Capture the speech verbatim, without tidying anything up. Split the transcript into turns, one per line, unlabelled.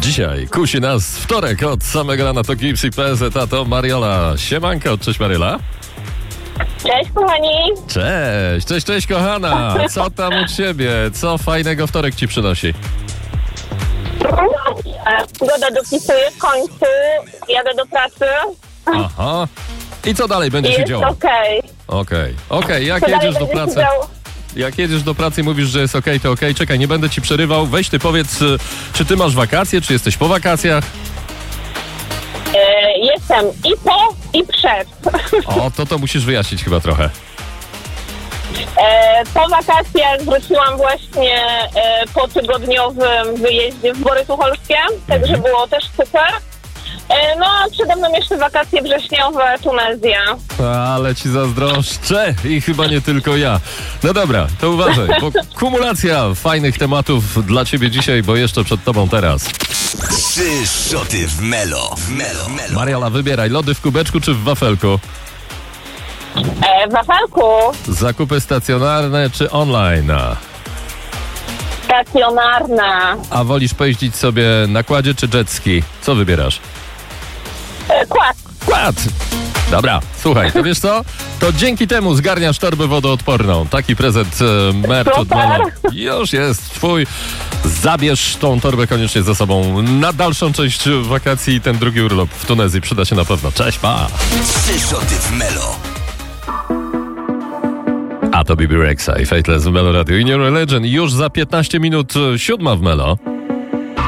Dzisiaj kusi nas wtorek od samego rana, to Gipsy P S, a to Mariola. Siemanko, cześć Mariola.
Cześć kochani.
Cześć, cześć, cześć kochana. Co tam u ciebie? Co fajnego wtorek ci przynosi?
Pogoda dopisuje w końcu. Jadę do pracy.
Aha. I co dalej będzie się
Jest
działo?
okej.
Okej, okej, jak
Co dalej
jedziesz do
będzie się
pracy?
działo?
Jak jedziesz do pracy i mówisz, że jest okej, to okej. Czekaj, nie będę ci przerywał. Weź ty powiedz, y, czy ty masz wakacje, czy jesteś po wakacjach?
E, jestem i po, i przed.
O, to to musisz wyjaśnić chyba trochę.
E, po wakacjach wróciłam właśnie e, po tygodniowym wyjeździe w Bory Tucholskie, także było też super. E, no a przede mną jeszcze wakacje wrześniowe, Tunezja.
Ale ci zazdroszczę i chyba nie tylko ja. No dobra, to uważaj, bo kumulacja fajnych tematów dla ciebie dzisiaj, bo jeszcze przed tobą teraz.
Trzy szoty w Melo. W Melo. Melo.
Mariola, wybieraj, lody w kubeczku czy w wafelku?
E, w wafelku
Zakupy stacjonarne czy online?
stacjonarna.
A wolisz pojeździć sobie na kładzie czy jet ski? Co wybierasz?
E, kład.
Kład! Dobra, słuchaj, to wiesz co? To dzięki temu zgarniasz torbę wodoodporną. Taki prezent e, merch od
Super.
Melo. Już jest twój. Zabierz tą torbę koniecznie ze sobą na dalszą część wakacji i ten drugi urlop w Tunezji. Przyda się na pewno. Cześć, pa!
Trzy szoty w Melo.
A to B B Rexa i Fateless w Melo Radio. In Your Religion. Już za piętnaście minut e, siódma w Melo.